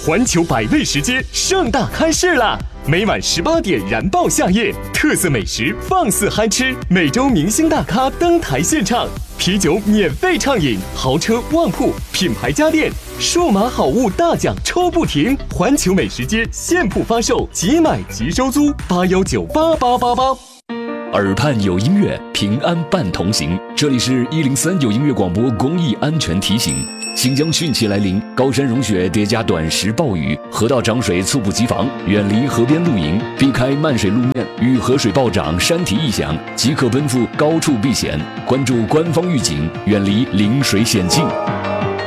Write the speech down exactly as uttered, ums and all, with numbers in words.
环球百味食街盛大开市啦！每晚十八点燃爆夏夜，特色美食放肆嗨吃，每周明星大咖登台献唱，啤酒免费畅饮，豪车旺铺，品牌家电，数码好物大奖抽不停！环球美食街现铺发售，即买即收租，八幺九八八八八。 耳畔有音乐，平安伴同行。这里是一零三有音乐广播公益安全提醒。新疆汛期来临，高山融雪叠加短时暴雨，河道涨水猝不及防，远离河边露营，避开漫水路面，遇河水暴涨、山体异响，即可奔赴高处避险。关注官方预警，远离临水险境。